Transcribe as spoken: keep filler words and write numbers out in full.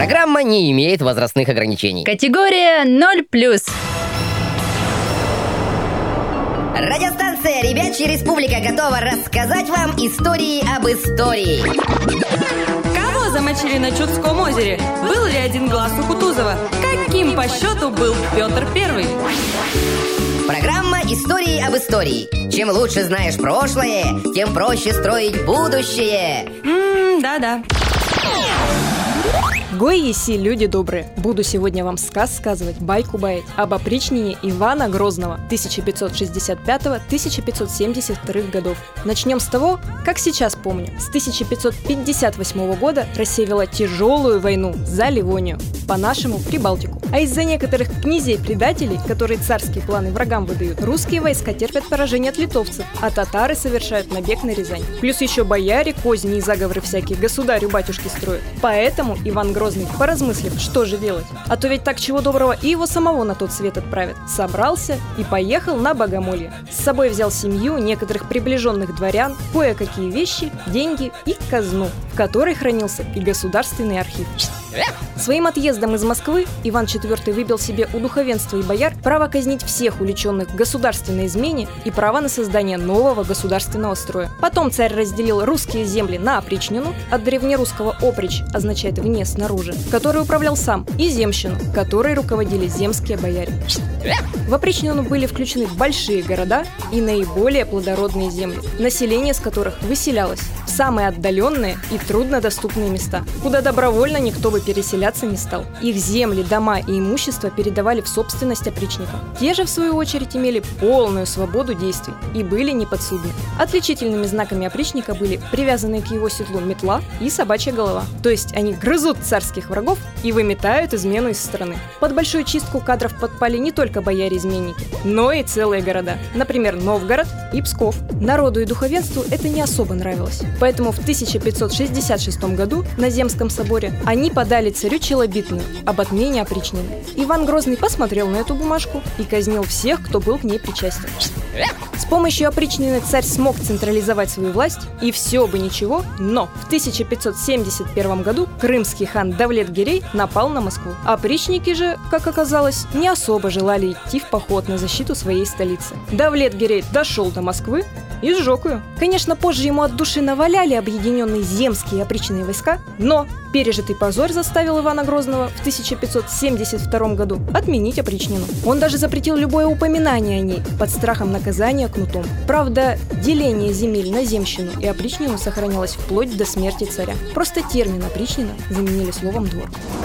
Программа не имеет возрастных ограничений. Категория ноль плюс. Радиостанция «Ребячья Республика» готова рассказать вам истории об истории. Кого замочили на Чудском озере? Был ли один глаз у Кутузова? Каким по счету был Петр Первый? Программа «Истории об истории». Чем лучше знаешь прошлое, тем проще строить будущее. Ммм, да-да. Гой еси, люди добрые! Буду сегодня вам сказ сказывать, байку баять об опричнине Ивана Грозного тысяча пятьсот шестьдесят пятого — тысяча пятьсот семьдесят второго годов. Начнем с того, как сейчас помню. С тысяча пятьсот пятьдесят восьмого года Россия вела тяжелую войну за Ливонию, по-нашему Прибалтику. А из-за некоторых князей-предателей, которые царские планы врагам выдают, русские войска терпят поражение от литовцев, а татары совершают набег на Рязань. Плюс еще бояре, козни и заговоры всякие государю-батюшки строят. Поэтому Иван Грозный, поразмыслив, что же делать, а то ведь так чего доброго и его самого на тот свет отправят, собрался и поехал на богомолье. С собой взял семью, некоторых приближенных дворян, кое-какие вещи, деньги и казну, в которой хранился и государственный архив. Своим отъездом из Москвы Иван четвёртый выбил себе у духовенства и бояр право казнить всех увлеченных в государственной измене и право на создание нового государственного строя. Потом царь разделил русские земли на опричнину, от древнерусского оприч означает вне, снаружи, который управлял сам, и земщину, которой руководили земские бояре. В опричнину были включены большие города и наиболее плодородные земли, население с которых выселялось в самые отдаленные и труднодоступные места, куда добровольно никто бы переселяться не стал. Их земли, дома и имущество передавали в собственность опричникам. Те же, в свою очередь, имели полную свободу действий и были неподсудны. Отличительными знаками опричника были привязанные к его седлу метла и собачья голова. То есть они грызут царских врагов и выметают измену из страны. Под большую чистку кадров подпали не только бояре-изменники, но и целые города. Например, Новгород и Псков. Народу и духовенству это не особо нравилось. Поэтому в тысяча пятьсот шестьдесят шестом году на Земском соборе они подали царю челобитную об отмене опричнины. Иван Грозный посмотрел на эту бумажку и казнил всех, кто был к ней причастен. С помощью опричнины царь смог централизовать свою власть, и все бы ничего, но в тысяча пятьсот семьдесят первом году крымский хан Давлет-Гирей напал на Москву. Опричники же, как оказалось, не особо желали идти в поход на защиту своей столицы. Давлет-Гирей дошел до Москвы и сжег ее. Конечно, позже ему от души наваляли объединенные земские и опричные войска, но пережитый позор заставил Ивана Грозного в тысяча пятьсот семьдесят втором году отменить опричнину. Он даже запретил любое упоминание о ней под страхом наказания кнутом. Правда, деление земель на земщину и опричнину сохранялось вплоть до смерти царя. Просто термин опричнина заменили словом двор.